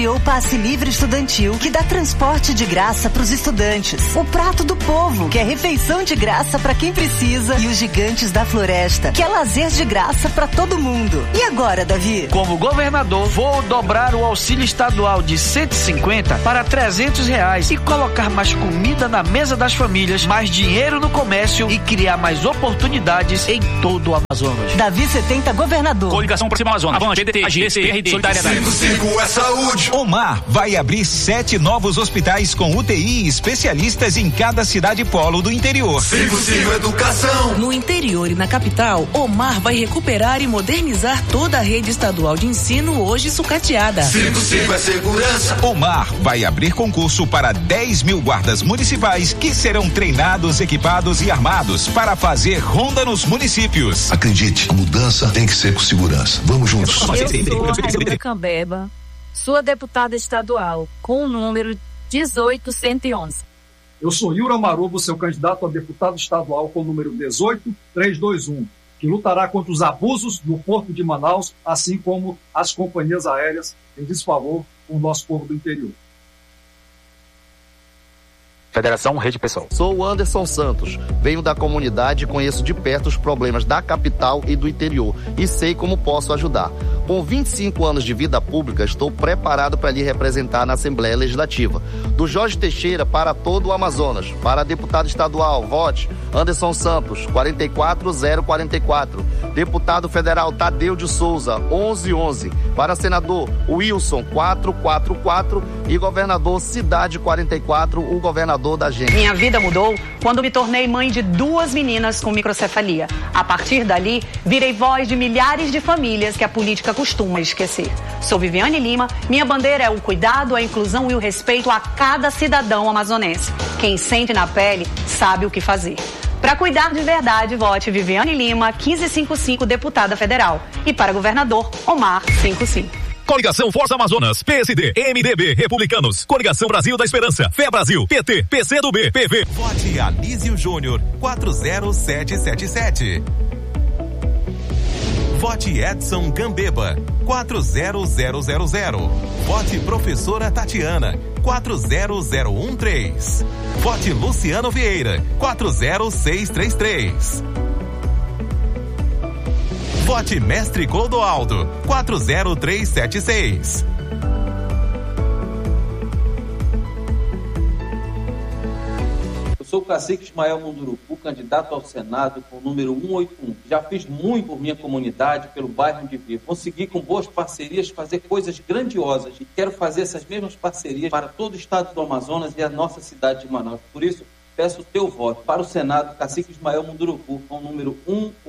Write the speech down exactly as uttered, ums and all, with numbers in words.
O Passe Livre Estudantil, que dá transporte de graça para os estudantes. O Prato do Povo, que é refeição de graça para quem precisa. E os Gigantes da Floresta, que é lazer de graça para todo mundo. E agora, Davi? Como governador, vou dobrar o auxílio estadual de cento e cinquenta para trezentos reais e colocar mais comida na mesa das famílias, mais dinheiro no comércio e criar mais oportunidades em todo o Amazonas. Davi setenta, governador. Coligação por cima Amazonas. Avante, P D T, A G, C R D, Solidariedade. cinco cinco é saúde. Omar vai abrir sete novos hospitais com U T I e especialistas em cada cidade polo do interior. cinco cinco educação. No interior e na capital, Omar vai recuperar e modernizar toda a rede estadual de ensino hoje sucateada. cinco cinco é segurança. Omar vai abrir concurso para dez mil guardas municipais que serão treinados, equipados e armados para fazer ronda nos municípios. Acredite, a mudança tem que ser com segurança. Vamos juntos. Eu sou a Raíssa Cambeba, sua deputada estadual, com o número dezoito cento e onze. Eu sou Yura Marubo, seu candidato a deputado estadual com o número dezoito trezentos e vinte e um, que lutará contra os abusos no Porto de Manaus, assim como as companhias aéreas em desfavor com o nosso povo do interior. Federação Rede Pessoal. Sou o Anderson Santos, venho da comunidade e conheço de perto os problemas da capital e do interior e sei como posso ajudar. Com vinte e cinco anos de vida pública, estou preparado para lhe representar na Assembleia Legislativa. Do Jorge Teixeira para todo o Amazonas. Para deputado estadual, vote Anderson Santos, quatro quatro zero quatro quatro. Deputado federal Tadeu de Souza, onze onze. Para senador Wilson, quatro quatro quatro. E governador Cidade quarenta e quatro, o governador da gente. Minha vida mudou quando me tornei mãe de duas meninas com microcefalia. A partir dali, virei voz de milhares de famílias que a política costuma esquecer. Sou Viviane Lima, minha bandeira é o cuidado, a inclusão e o respeito a cada cidadão amazonense. Quem sente na pele sabe o que fazer. Para cuidar de verdade, vote Viviane Lima, quinze cinquenta e cinco, deputada federal. E para governador, Omar, cinquenta e cinco. Coligação Força Amazonas, P S D, M D B, Republicanos, Coligação Brasil da Esperança, Fé Brasil, P T, P C do B, P V. Vote Anísio Júnior, quatro zero sete sete sete. Vote Edson Gambeba, quatro zero zero zero zero. Vote Professora Tatiana, quatro zero zero um três. Vote Luciano Vieira, quatro zero seis três três. Vote Mestre Clodoaldo, quatro zero três sete seis. Eu sou o cacique Ismael Munduruku, candidato ao Senado com o número cento e oitenta e um. Já fiz muito por minha comunidade, pelo bairro onde vivo. Consegui, com boas parcerias, fazer coisas grandiosas e quero fazer essas mesmas parcerias para todo o estado do Amazonas e a nossa cidade de Manaus. Por isso, peço o teu voto para o Senado, cacique Ismael Munduruku, com o número cento e oitenta e um.